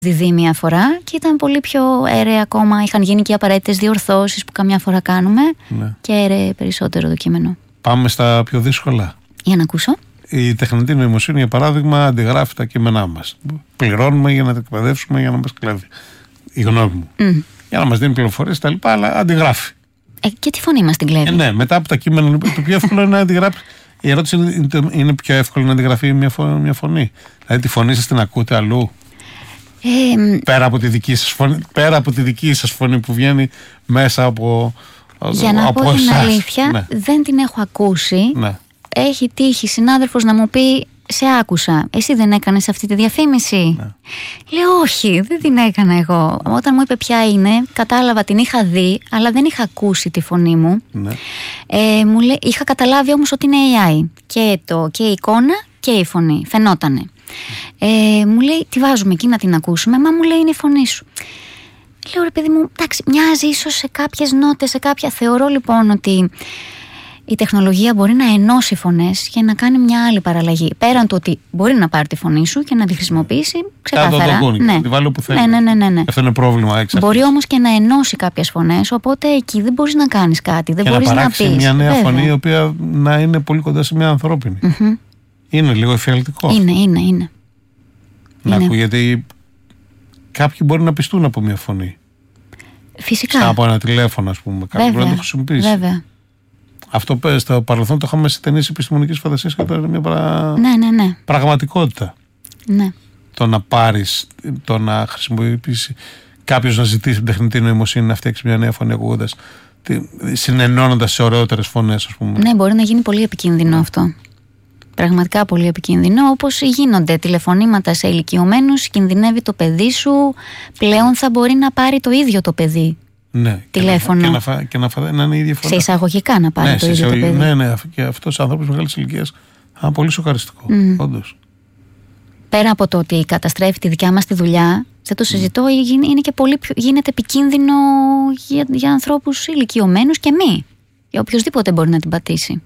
διδεί μία φορά και ήταν πολύ πιο αίρεα ακόμα. Είχαν γίνει και απαραίτητες διορθώσεις που καμιά φορά κάνουμε, ναι. Και αίρεε περισσότερο το κείμενο. Πάμε στα πιο δύσκολα. Για να ακούσω. Η τεχνητή νοημοσύνη, για παράδειγμα, αντιγράφει τα κείμενά μας. Πληρώνουμε για να τα εκπαιδεύσουμε, για να μας κλέβει. Η γνώμη μου. Για να μας δίνει πληροφορίες τα λοιπά, αλλά αντιγράφει. Και τη φωνή μας την κλέβει. Ναι, μετά από τα κείμενα, το πιο εύκολο είναι να αντιγράψει. Η ερώτηση είναι πιο εύκολο να αντιγραφεί μια φωνή. Δηλαδή τη φωνή σας την ακούτε αλλού. Πέρα από τη δική σας φωνή που βγαίνει μέσα από. Για να πω την αλήθεια, ναι. Δεν την έχω ακούσει. Ναι. Έχει τύχει συνάδελφος να μου πει: σε άκουσα, εσύ δεν έκανες αυτή τη διαφήμιση? Ναι. Λέω όχι, δεν την έκανα εγώ. Όταν μου είπε ποια είναι, κατάλαβα, την είχα δει, αλλά δεν είχα ακούσει τη φωνή μου. Ναι. Είχα καταλάβει όμως ότι είναι AI. Και η εικόνα και η φωνή. Φαινότανε. Μου λέει: τι βάζουμε εκεί να την ακούσουμε? Μα μου λέει: είναι η φωνή σου. Λέω: ρε παιδί μου, εντάξει, μοιάζει ίσως σε κάποιες νότες, σε κάποια. Θεωρώ λοιπόν ότι η τεχνολογία μπορεί να ενώσει φωνές και να κάνει μια άλλη παραλλαγή. Πέραν του ότι μπορεί να πάρει τη φωνή σου και να τη χρησιμοποιήσει ξεκάθαρα. Ναι. Τη βάλει όπου θέλει. Ναι. Αυτό είναι πρόβλημα. Μπορεί όμως και να ενώσει κάποιες φωνές, οπότε εκεί δεν μπορείς να κάνεις κάτι. Δεν μπορείς να πεις. Μια νέα φωνή η οποία να είναι πολύ κοντά σε μια ανθρώπινη. Είναι λίγο εφιαλτικό. Είναι. Να ακούω, γιατί κάποιοι μπορεί να πιστούν από μια φωνή. Φυσικά. Σαν από ένα τηλέφωνο, ας πούμε. Κάποιοι μπορεί να το χρησιμοποιήσει. Βέβαια. Αυτό στο παρελθόν το είχαμε σε ταινίες επιστημονικής φαντασίας και τώρα είναι μια πραγματικότητα. Ναι. Το να πάρεις, το να χρησιμοποιήσει κάποιος να ζητήσει την τεχνητή νοημοσύνη να φτιάξει μια νέα φωνή ακούγοντας, συνενώνοντας σε ωραιότερες φωνές, ας πούμε. Ναι, μπορεί να γίνει πολύ επικίνδυνο αυτό. Πραγματικά πολύ επικίνδυνο, όπως γίνονται τηλεφωνήματα σε ηλικιωμένους, κινδυνεύει το παιδί σου, πλέον θα μπορεί να πάρει το ίδιο το παιδί. Ναι, τηλέφωνο. Και να είναι η ίδια φωνή. Σε εισαγωγικά να πάρει το ίδιο το παιδί. Ναι, και αυτός ο άνθρωπος μεγάλης ηλικίας είναι πολύ σοκαριστικό. Όντως. Πέρα από το ότι καταστρέφει τη δικιά μας τη δουλειά, δεν το συζητώ, είναι και πολύ γίνεται επικίνδυνο για ανθρώπους ηλικιωμένους και μη. Για οποιοδήποτε μπορεί να την πατήσει.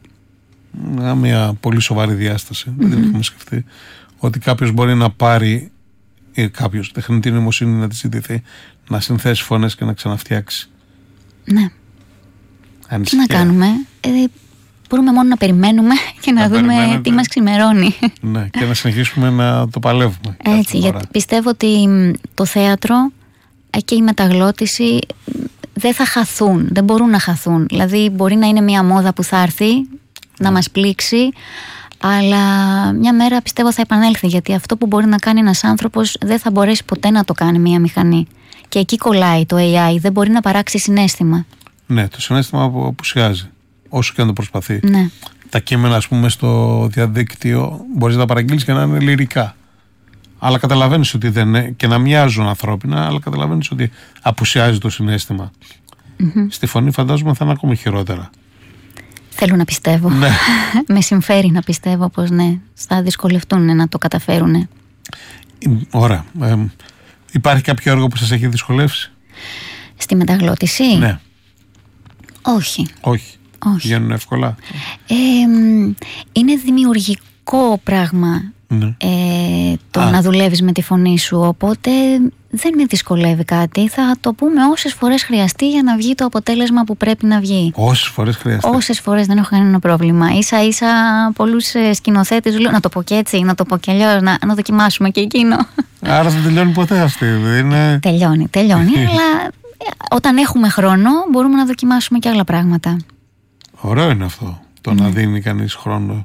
Μια πολύ σοβαρή διάσταση. Δεν την έχουμε σκεφτεί. Ότι κάποιος μπορεί να πάρει κάποιος τεχνητή νοημοσύνη να τη ζητηθεί, να συνθέσει φωνές και να ξαναφτιάξει. Ναι. Τι να κάνουμε? Μπορούμε μόνο να περιμένουμε και να δούμε τι μας ξημερώνει. Ναι, και να συνεχίσουμε να το παλεύουμε. Έτσι, γιατί πιστεύω ότι το θέατρο και η μεταγλώτηση δεν θα χαθούν, δεν μπορούν να χαθούν. Δηλαδή μπορεί να είναι μια μόδα που θα έρθει να μας πλήξει, αλλά μια μέρα πιστεύω θα επανέλθει, γιατί αυτό που μπορεί να κάνει ένας άνθρωπος δεν θα μπορέσει ποτέ να το κάνει μια μηχανή. Και εκεί κολλάει το AI, δεν μπορεί να παράξει συναίσθημα. Ναι, το συναίσθημα απουσιάζει, όσο και αν το προσπαθεί. Ναι. Τα κείμενα, ας πούμε, στο διαδίκτυο μπορείς να τα παραγγείλεις και να είναι λυρικά. Αλλά καταλαβαίνεις ότι δεν είναι, και να μοιάζουν ανθρώπινα, αλλά καταλαβαίνεις ότι απουσιάζει το συναίσθημα. Στη φωνή φαντάζομαι θα είναι ακόμα χειρότερα. Θέλω να πιστεύω. Ναι. Με συμφέρει να πιστεύω πως ναι, θα δυσκολευτούν να το καταφέρουν. Ωραία. Υπάρχει κάποιο έργο που σας έχει δυσκολεύσει? Στη μεταγλώτηση? Ναι. Όχι. Βγαίνουν εύκολα? Είναι δημιουργικό πράγμα. Ναι. Να δουλεύεις με τη φωνή σου, οπότε δεν με δυσκολεύει κάτι. Θα το πούμε όσες φορές χρειαστεί για να βγει το αποτέλεσμα που πρέπει να βγει. Όσες φορές χρειαστεί? Όσες φορές, δεν έχω κανένα πρόβλημα. Ίσα πολλούς σκηνοθέτες λέω να το πω και έτσι, να το πω και αλλιώς, να δοκιμάσουμε και εκείνο. Άρα δεν τελειώνει ποτέ αυτή? Είναι... Τελειώνει αλλά όταν έχουμε χρόνο μπορούμε να δοκιμάσουμε και άλλα πράγματα. Ωραίο είναι αυτό, το να δίνει κανείς χρόνο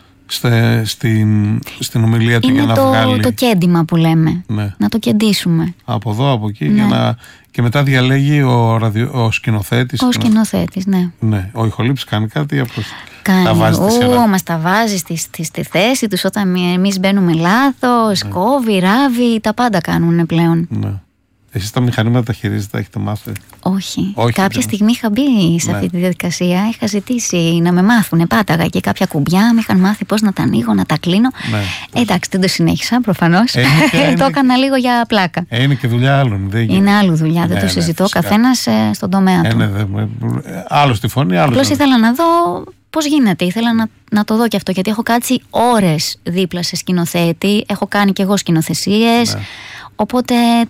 στην ομιλία του. Είναι για να βγάλει. Είναι το κέντημα που λέμε. Ναι. Να το κεντήσουμε. Από εδώ, από εκεί. Ναι. Και μετά διαλέγει ο σκηνοθέτης. Ο σκηνοθέτης, ναι. Ο ηχολήπτης κάνει κάτι? Κάνει. Μας τα βάζει στη θέση τους όταν εμείς μπαίνουμε λάθος. Ναι. Κόβει, ράβει, τα πάντα κάνουν πλέον. Ναι. Εσείς τα μηχανήματα τα χειρίζετε, έχετε μάθει? Όχι. Κάποια στιγμή είχα μπει σε αυτή τη διαδικασία. Είχα ζητήσει να με μάθουν. Πάταγα και κάποια κουμπιά. Με είχαν μάθει πώς να τα ανοίγω, να τα κλείνω. Ναι. Εντάξει, δεν το συνέχισα προφανώς. Το έκανα λίγο για πλάκα. Είναι και δουλειά άλλων. Είναι άλλη δουλειά. Δεν το συζητώ. Καθένας στον τομέα του. Άλλο στη φωνή, άλλο. Απλώς ήθελα να δω πώς γίνεται. Ήθελα να το δω και αυτό. Γιατί έχω κάτσει ώρες δίπλα σε σκηνοθέτη. Έχω κάνει κι εγώ σκηνοθεσίες. Οπότε